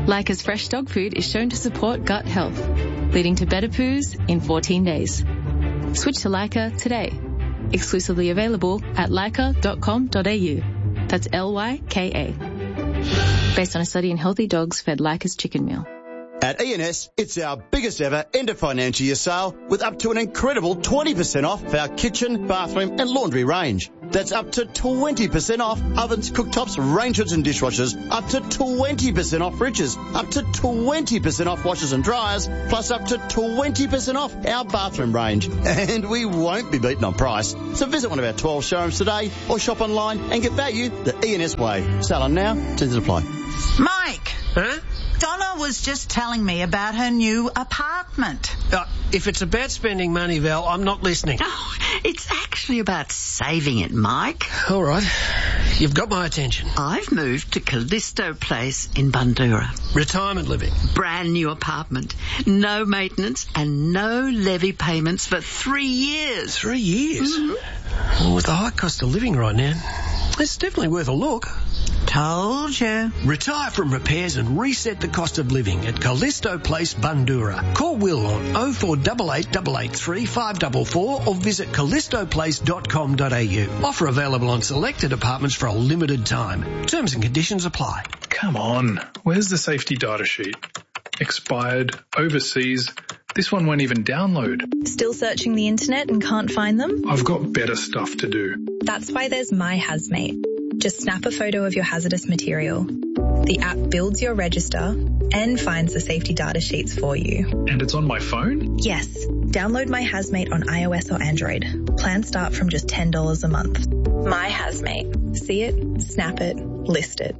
Leica's fresh dog food is shown to support gut health, leading to better poos in 14 days. Switch to Leica today. Exclusively available at leica.com.au. That's Lyka. Based on a study in healthy dogs fed Leica's chicken meal. At E&S, it's our biggest ever end of financial year sale with up to an incredible 20% off our kitchen, bathroom and laundry range. That's up to 20% off ovens, cooktops, range hoods and dishwashers, up to 20% off fridges, up to 20% off washers and dryers, plus up to 20% off our bathroom range. And we won't be beaten on price. So visit one of our 12 showrooms today or shop online and get value the E&S way. Sale on now, terms apply. Mike! Huh? Donna was just telling me about her new apartment. If it's about spending money, Val, I'm not listening. Oh, it's actually about saving it, Mike. All right. You've got my attention. I've moved to Callisto Place in Bundoora. Retirement living. Brand new apartment. No maintenance and no levy payments for 3 years. 3 years? Mm-hmm. Well, with the high cost of living right now, it's definitely worth a look. Told you. Retire from repairs and reset the cost of living at Callisto Place, Bundoora. Call Will on 0488 883 544 or visit callistoplace.com.au. Offer available on selected apartments for a limited time. Terms and conditions apply. Come on, where's the safety data sheet? Expired, overseas. This one won't even download. Still searching the internet and can't find them? I've got better stuff to do. That's why there's My Hazmate. Just snap a photo of your hazardous material. The app builds your register and finds the safety data sheets for you. And it's on my phone? Yes. Download My Hazmate on iOS or Android. Plans start from just $10 a month. My Hazmate. See it, snap it, list it.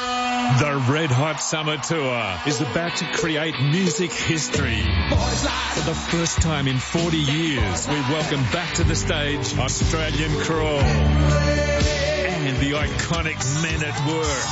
The Red Hot Summer Tour is about to create music history. For the first time in 40 years, we welcome back to the stage Australian Crawl and the iconic Men at Work.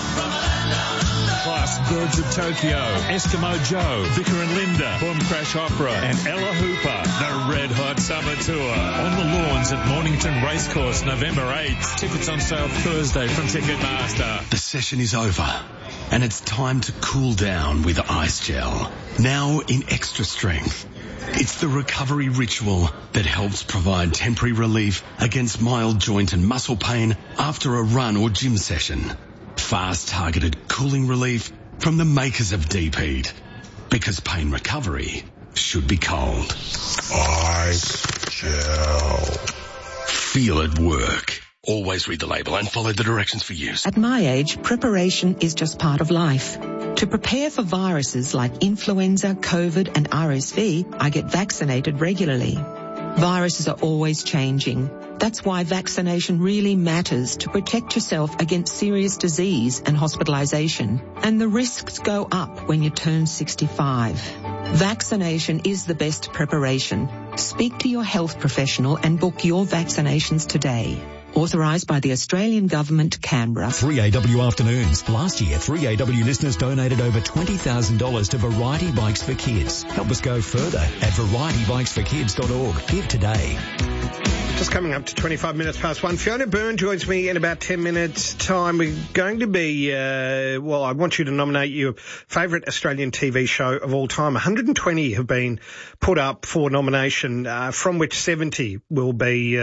Plus Birds of Tokyo, Eskimo Joe, Vicar and Linda, Boom Crash Opera and Ella Hooper. The Red Hot Summer Tour on the lawns at Mornington Racecourse November 8th. Tickets on sale Thursday from Ticketmaster. The session is over and it's time to cool down with Ice Gel. Now in extra strength. It's the recovery ritual that helps provide temporary relief against mild joint and muscle pain after a run or gym session. Fast targeted cooling relief from the makers of Deep Heat. Because pain recovery should be cold. Ice Gel. Feel it work. Always read the label and follow the directions for use. At my age, preparation is just part of life. To prepare for viruses like influenza, COVID and RSV, I get vaccinated regularly. Viruses are always changing. That's why vaccination really matters to protect yourself against serious disease and hospitalization. And the risks go up when you turn 65. Vaccination is the best preparation. Speak to your health professional and book your vaccinations today. Authorised by the Australian Government, Canberra. 3AW Afternoons. Last year, 3AW listeners donated over $20,000 to Variety Bikes for Kids. Help us go further at varietybikesforkids.org. Give today. Just coming up to 25 minutes past 1. Fiona Byrne joins me in about 10 minutes' time. We're going to be, I want you to nominate your favourite Australian TV show of all time. 120 have been put up for nomination, from which 70 will be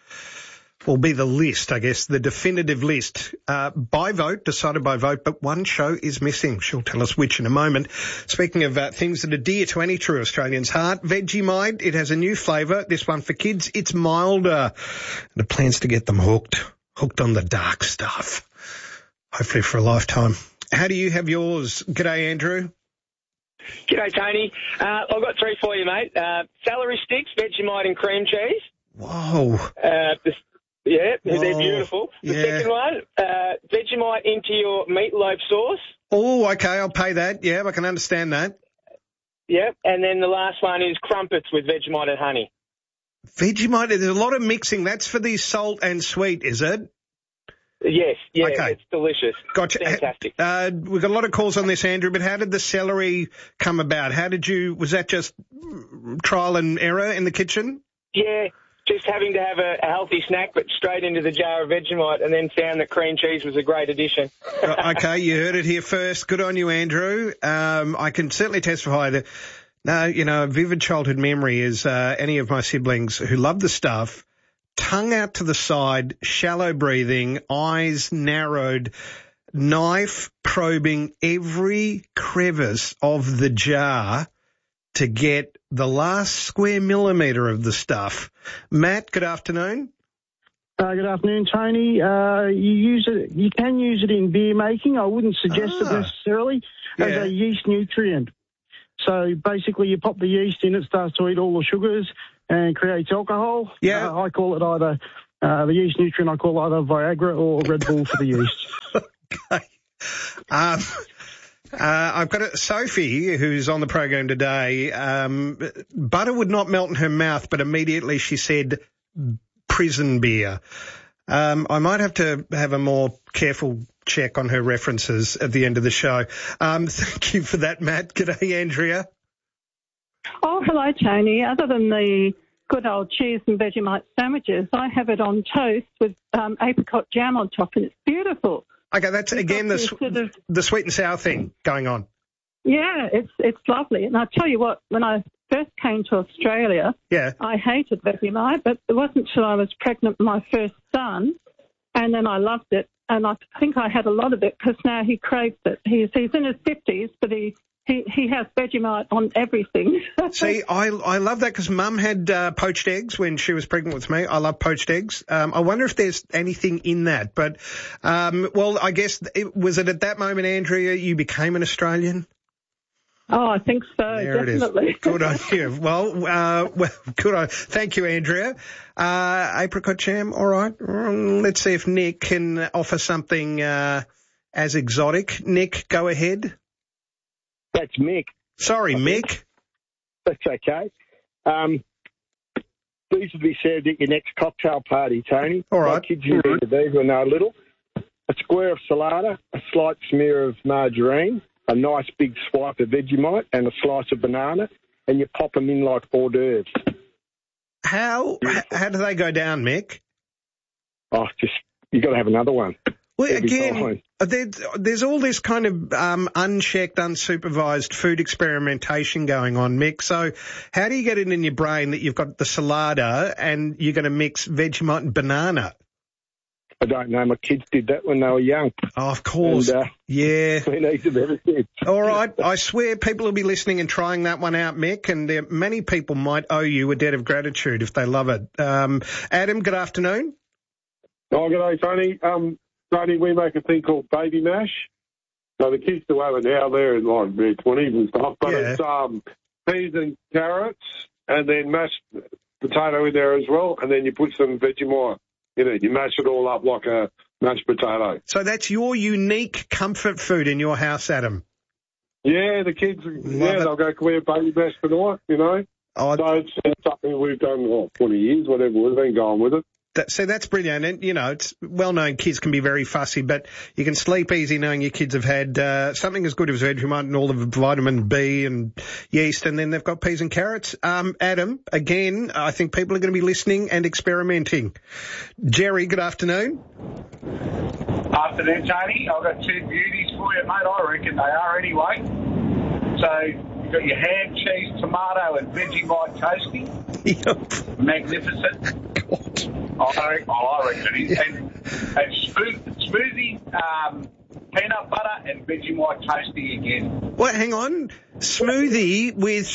the list, I guess, the definitive list, by vote, decided by vote, but one show is missing. She'll tell us which in a moment. Speaking of things that are dear to any true Australian's heart, Vegemite, it has a new flavour. This one for kids, it's milder. And it plans to get them hooked on the dark stuff, hopefully for a lifetime. How do you have yours? G'day, Andrew. G'day, Tony. I've got three for you, mate. Celery sticks, Vegemite and cream cheese. Whoa. Yeah, they're beautiful. The second one, Vegemite into your meatloaf sauce. Oh, okay, I'll pay that. Yeah, I can understand that. Yep, and then the last one is crumpets with Vegemite and honey. Vegemite, there's a lot of mixing. That's for the salt and sweet, is it? Yes, yeah, okay. It's delicious. Gotcha. Fantastic. We've got a lot of calls on this, Andrew, but how did the celery come about? Was that just trial and error in the kitchen? Yeah. just having to have a healthy snack, but straight into the jar of Vegemite, and then found that cream cheese was a great addition. Okay, you heard it here first. Good on you, Andrew. I can certainly testify that, a vivid childhood memory is any of my siblings who love the stuff, tongue out to the side, shallow breathing, eyes narrowed, knife probing every crevice of the jar to get the last square millimetre of the stuff. Matt, good afternoon. Good afternoon, Tony. You can use it in beer making. I wouldn't suggest it necessarily as a yeast nutrient. So basically you pop the yeast in, it starts to eat all the sugars and creates alcohol. Yeah. I call it either, the yeast nutrient, I call either Viagra or Red Bull for the yeast. Okay. I've got Sophie, who's on the program today. Butter would not melt in her mouth, but immediately she said prison beer. I might have to have a more careful check on her references at the end of the show. Thank you for that, Matt. G'day, Andrea. Oh, hello, Tony. Other than the good old cheese and Vegemite sandwiches, I have it on toast with apricot jam on top, and it's beautiful. Okay, that's again the sweet and sour thing going on. Yeah, it's lovely. And I tell you what, when I first came to Australia, I hated Vegemite, but it wasn't until I was pregnant with my first son, and then I loved it. And I think I had a lot of it because now he craves it. He's in his 50s, but he has Vegemite on everything. See, I love that because Mum had poached eggs when she was pregnant with me. I love poached eggs. I wonder if there's anything in that. But, well, I guess, was it at that moment, Andrea, you became an Australian? Oh, I think so, there definitely. It is. Good on you. Well, good on. Thank you, Andrea. Apricot jam, all right. Let's see if Nick can offer something as exotic. Nick, go ahead. That's Mick. Sorry, Mick. That's okay. These would be served at your next cocktail party, Tony. All right. My kids used to eat these when they were little. A square of salada, a slight smear of margarine, a nice big swipe of Vegemite, and a slice of banana, and you pop them in like hors d'oeuvres. How do they go down, Mick? Oh, you got to have another one. Well, again, there's all this kind of unchecked, unsupervised food experimentation going on, Mick. So how do you get it in your brain that you've got the salada and you're going to mix Vegemite and banana? I don't know. My kids did that when they were young. Oh, of course. And, yeah. We need them ever since. All right. I swear people will be listening and trying that one out, Mick, and many people might owe you a debt of gratitude if they love it. Adam, good afternoon. Oh, good day, Tony. Tony, we make a thing called baby mash. So the kids do have it now. They're in like their 20s and stuff. But it's peas and carrots and then mashed potato in there as well. And then you put some Vegemite in it. You mash it all up like a mashed potato. So that's your unique comfort food in your house, Adam? Yeah, the kids, they'll go, can we have baby mash tonight, you know? So it's something we've done, 20 years, whatever, we've been going with it. So that's brilliant. And, you know, it's well known kids can be very fussy, but you can sleep easy knowing your kids have had something as good as Vegemite and all the vitamin B and yeast, and then they've got peas and carrots. Adam, again, I think people are going to be listening and experimenting. Jerry, good afternoon. Afternoon, Tony. I've got two beauties for you, mate. I reckon they are anyway. So you've got your ham, cheese, tomato and Vegemite toasty. Yep. Magnificent. I reckon it is. And smoothie, peanut butter and Vegemite toasty again. What? Hang on. Smoothie with...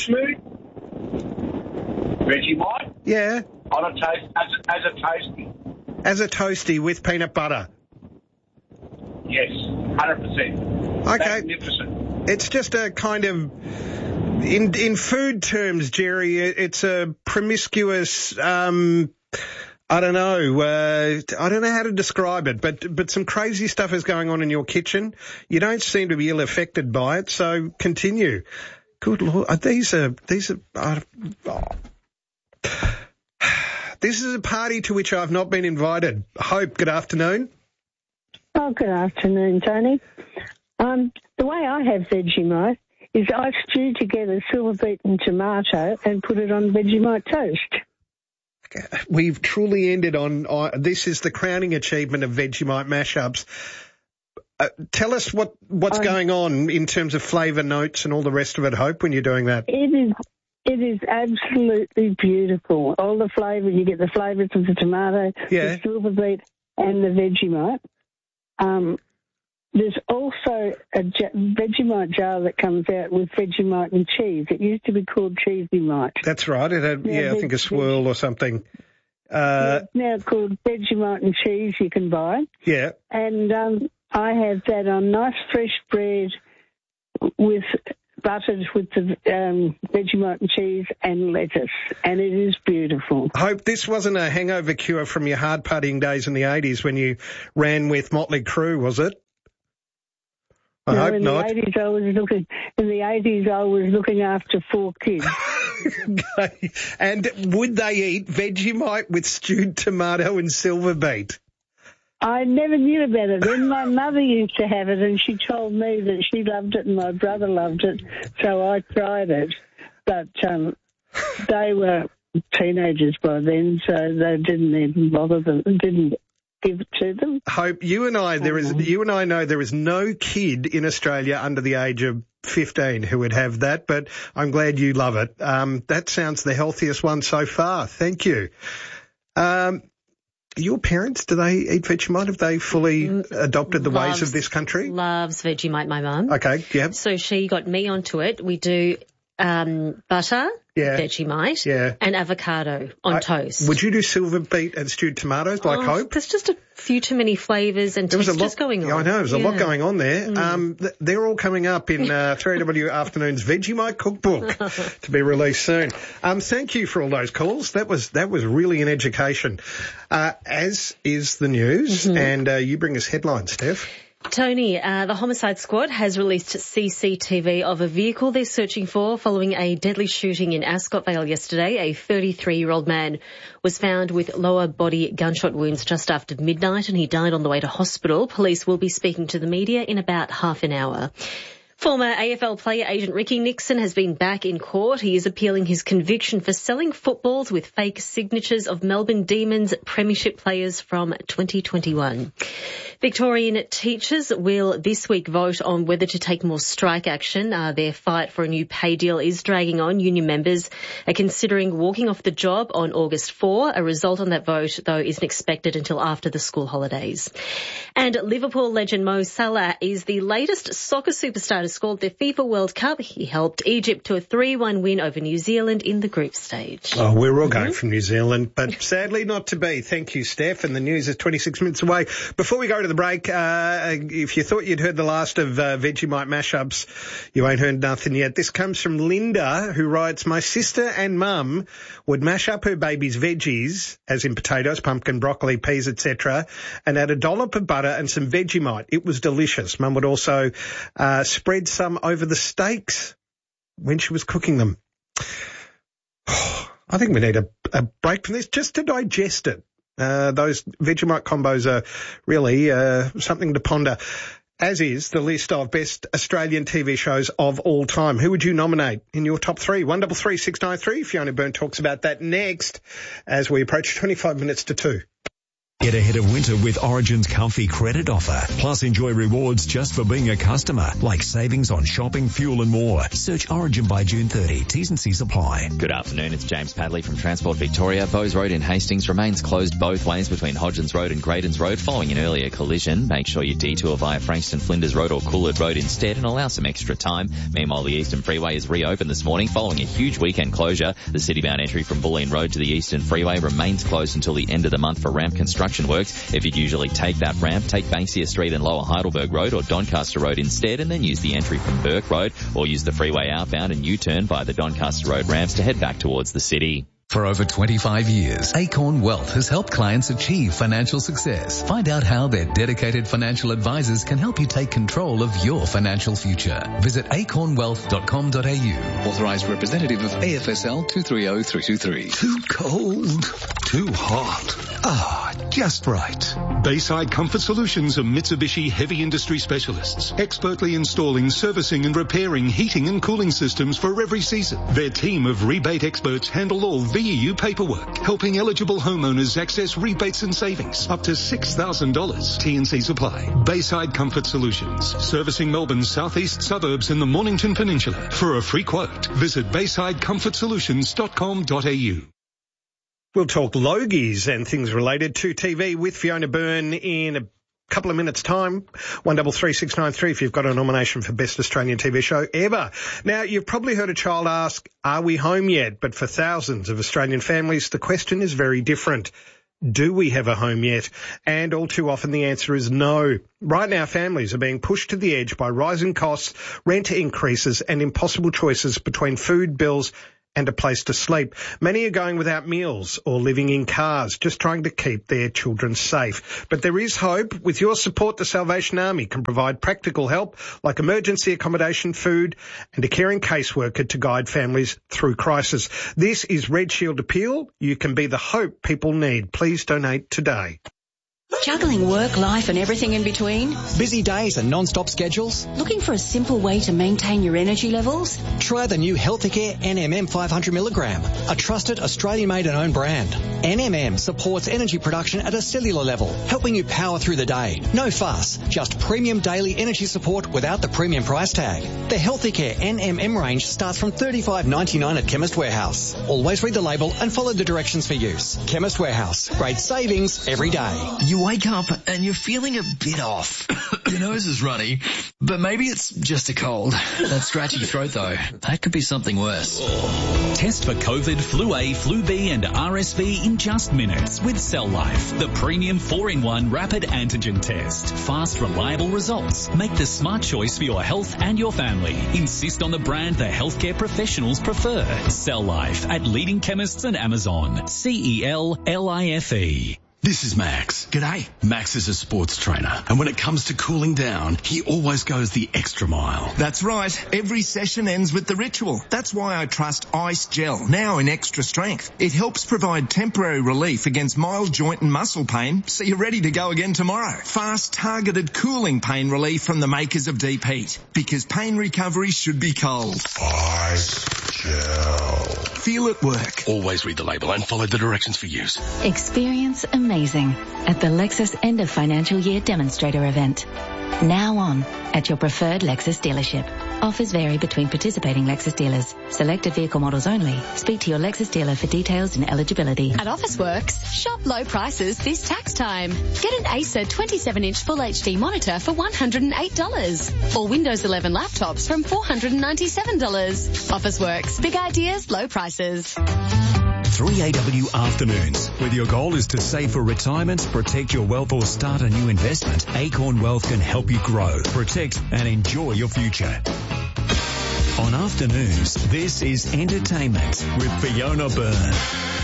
Vegemite? Yeah. On a toast, as a toasty. As a toasty with peanut butter? Yes, 100%. Okay. Magnificent. It's just a kind of... In food terms, Jerry, it's a promiscuous... I don't know. I don't know how to describe it, but some crazy stuff is going on in your kitchen. You don't seem to be ill affected by it, so continue. Good Lord, these are. This is a party to which I've not been invited. Hope, good afternoon. Oh, good afternoon, Tony. The way I have Vegemite is I stew together silver beet and tomato and put it on Vegemite toast. we've truly ended on this is the crowning achievement of Vegemite mashups. Tell us what's going on in terms of flavour notes and all the rest of it, Hope, when you're doing that. It is absolutely beautiful. All the flavour, you get the flavours of the tomato, the silver beet, and the Vegemite. There's also a Vegemite jar that comes out with Vegemite and cheese. It used to be called Cheesy-Mite. That's right. It had, I think a swirl or something. It's now called Vegemite and cheese you can buy. Yeah. And I have that on nice fresh bread buttered with the Vegemite and cheese and lettuce, and it is beautiful. Hope, this wasn't a hangover cure from your hard partying days in the 80s when you ran with Motley Crue, was it? I hope not. In the 80s, I was looking after 4 kids. Okay. And would they eat Vegemite with stewed tomato and silver beet? I never knew about it. Then my mother used to have it, and she told me that she loved it and my brother loved it, so I tried it. But they were teenagers by then, so they didn't even bother them, didn't give it to them. Hope, you and I know there is no kid in Australia under the age of 15 who would have that, but I'm glad you love it. That sounds the healthiest one so far. Thank you. Your parents, do they eat Vegemite? Have they fully adopted the ways of this country? Loves Vegemite, my mum. Okay, yeah. So she got me onto it. We do butter, Vegemite, and avocado on toast. Would you do silver beet and stewed tomatoes like Hope? There's just a few too many flavours and textures going on. Yeah, I know, there's a lot going on there. They're all coming up in 3AW Afternoon's Vegemite Cookbook to be released soon. Thank you for all those calls. That was really an education, as is the news. And you bring us headlines, Steph. Tony, the Homicide Squad has released CCTV of a vehicle they're searching for following a deadly shooting in Ascot Vale yesterday. A 33-year-old man was found with lower body gunshot wounds just after midnight, and he died on the way to hospital. Police will be speaking to the media in about half an hour. Former AFL player agent Ricky Nixon has been back in court. He is appealing his conviction for selling footballs with fake signatures of Melbourne Demons premiership players from 2021. Victorian teachers will this week vote on whether to take more strike action. Their fight for a new pay deal is dragging on. Union members are considering walking off the job on August 4. A result on that vote, though, isn't expected until after the school holidays. And Liverpool legend Mo Salah is the latest soccer superstar to score the FIFA World Cup. He helped Egypt to a 3-1 win over New Zealand in the group stage. Oh, we're all going from New Zealand, but sadly not to be. Thank you, Steph. And the news is 26 minutes away. Before we go to the break, if you thought you'd heard the last of Vegemite mashups, you ain't heard nothing yet. This comes from Linda, who writes, my sister and mum would mash up her baby's veggies, as in potatoes, pumpkin, broccoli, peas, etc., and add a dollop of butter and some Vegemite. It was delicious. Mum would also spread some over the steaks when she was cooking them. I think we need a break from this just to digest it. Those Vegemite combos are really something to ponder, as is the list of best Australian TV shows of all time. Who would you nominate in your top 3? 133 693. Fiona Byrne talks about that next as we approach 25 minutes to 2. Get ahead of winter with Origin's comfy credit offer. Plus enjoy rewards just for being a customer, like savings on shopping, fuel and more. Search Origin by June 30. T's and C's apply. Good afternoon, it's James Padley from Transport Victoria. Bowes Road in Hastings remains closed both ways between Hodgins Road and Graydons Road following an earlier collision. Make sure you detour via Frankston Flinders Road or Coolard Road instead and allow some extra time. Meanwhile, the Eastern Freeway is reopened this morning following a huge weekend closure. The city-bound entry from Bulleen Road to the Eastern Freeway remains closed until the end of the month for ramp construction works. If you'd usually take that ramp, take Banksia Street and Lower Heidelberg Road or Doncaster Road instead, and then use the entry from Burke Road, or use the freeway outbound and U-turn by the Doncaster Road ramps to head back towards the city. For over 25 years, Acorn Wealth has helped clients achieve financial success. Find out how their dedicated financial advisors can help you take control of your financial future. Visit acornwealth.com.au. Authorised representative of AFSL 230323. Too cold, too hot. just right. Bayside Comfort Solutions are Mitsubishi heavy industry specialists, expertly installing, servicing and repairing heating and cooling systems for every season. Their team of rebate experts handle all VEU paperwork, helping eligible homeowners access rebates and savings up to $6,000. T&Cs apply. Bayside Comfort Solutions, servicing Melbourne's southeast suburbs and the Mornington Peninsula. For a free quote, visit baysidecomfortsolutions.com.au. We'll talk Logies and things related to TV with Fiona Byrne in a couple of minutes' time. 133693 if you've got a nomination for Best Australian TV Show ever. Now, you've probably heard a child ask, are we home yet? But for thousands of Australian families, the question is very different. Do we have a home yet? And all too often the answer is no. Right now, families are being pushed to the edge by rising costs, rent increases and impossible choices between food, bills and a place to sleep. Many are going without meals or living in cars, just trying to keep their children safe. But there is hope. With your support, the Salvation Army can provide practical help like emergency accommodation, food and a caring caseworker to guide families through crisis. This is Red Shield Appeal. You can be the hope people need. Please donate today. Juggling work, life and everything in between? Busy days and non-stop schedules? Looking for a simple way to maintain your energy levels? Try the new Healthicare NMM 500mg, a trusted Australian-made and owned brand. NMM supports energy production at a cellular level, helping you power through the day. No fuss, just premium daily energy support without the premium price tag. The Healthicare NMM range starts from $35.99 at Chemist Warehouse. Always read the label and follow the directions for use. Chemist Warehouse, great savings every day. You wake up and you're feeling a bit off. Your nose is runny, but maybe it's just a cold. That scratchy throat though, that could be something worse. Test for COVID, Flu A, Flu B and RSV in just minutes with Cell Life, the premium 4-in-1 rapid antigen test. Fast, reliable results. Make the smart choice for your health and your family. Insist on the brand the healthcare professionals prefer. Cell Life at leading chemists and Amazon. CELLIFE. This is Max. G'day. Max is a sports trainer, and when it comes to cooling down, he always goes the extra mile. That's right. Every session ends with the ritual. That's why I trust Ice Gel, now in extra strength. It helps provide temporary relief against mild joint and muscle pain, so you're ready to go again tomorrow. Fast, targeted cooling pain relief from the makers of Deep Heat, because pain recovery should be cold. Ice Gel. Feel it work. Always read the label and follow the directions for use. Experience amazing at the Lexus End of Financial Year Demonstrator event. Now on at your preferred Lexus dealership. Offers vary between participating Lexus dealers. Selected vehicle models only. Speak to your Lexus dealer for details and eligibility. At Officeworks, shop low prices this tax time. Get an Acer 27-inch Full HD monitor for $108. Or Windows 11 laptops from $497. Officeworks, big ideas, low prices. 3AW Afternoons. Whether your goal is to save for retirement, protect your wealth or start a new investment, Acorn Wealth can help you grow, protect and enjoy your future. On Afternoons, this is Entertainment with Fiona Byrne.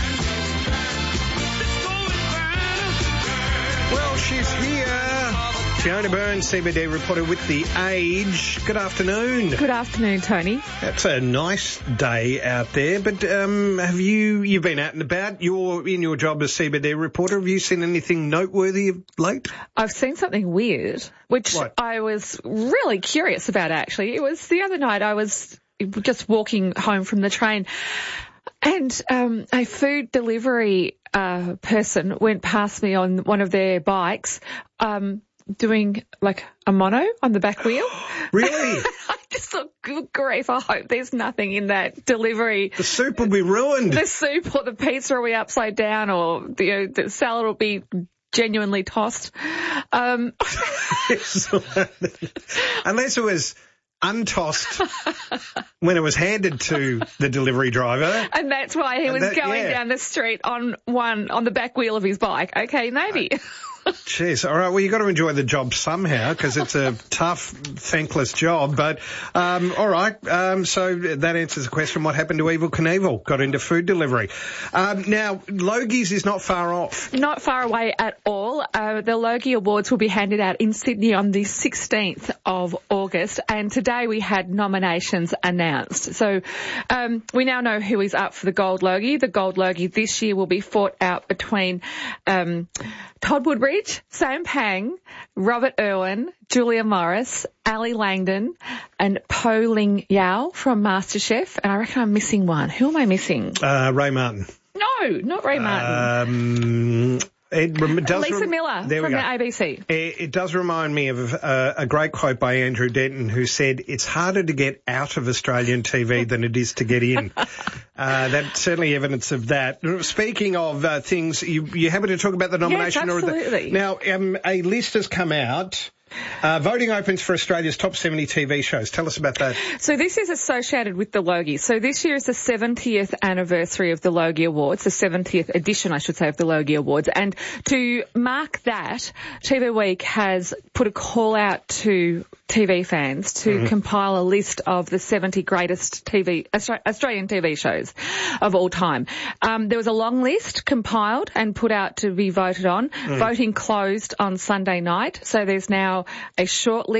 Well, she's here. Fiona Byrne, CBD reporter with The Age. Good afternoon. Good afternoon, Tony. It's a nice day out there, but you've been out and about. You're in your job as CBD reporter. Have you seen anything noteworthy of late? I've seen something weird, which I was really curious about, actually. It was the other night I was just walking home from the train and a food delivery person went past me on one of their bikes doing like a mono on the back wheel. Really? I just thought, good grief, I hope there's nothing in that delivery. The soup will be ruined. The soup or the pizza will be upside down, or the salad will be genuinely tossed. Unless it was untossed when it was handed to the delivery driver. And that's why he was going down the street on the back wheel of his bike. Okay, maybe. Jeez. All right. Well, you've got to enjoy the job somehow because it's a tough, thankless job. But, all right. So that answers the question. What happened to Evel Knievel? Got into food delivery. Now, Logies is not far off. Not far away at all. The Logie Awards will be handed out in Sydney on the 16th of August. And today we had nominations announced. So, we now know who is up for the Gold Logie. The Gold Logie this year will be fought out between, Todd Woodbridge, Sam Pang, Robert Irwin, Julia Morris, Ali Langdon, and Po Ling Yao from MasterChef. And I reckon I'm missing one. Who am I missing? Ray Martin. No, not Ray Martin. Lisa Miller from the ABC. It does remind me of a great quote by Andrew Denton who said, it's harder to get out of Australian TV than it is to get in. That's certainly evidence of that. Speaking of things, you happen to talk about the nomination? Yes, absolutely. Now, a list has come out. Voting opens for Australia's top 70 TV shows. Tell us about that. So this is associated with the Logie. So this year is the 70th anniversary of the Logie Awards, the 70th edition, I should say, of the Logie Awards. And to mark that, TV Week has put a call out to TV fans to compile a list of the 70 greatest Australian TV shows of all time. There was a long list compiled and put out to be voted on. Voting closed on Sunday night, so there's now a short list.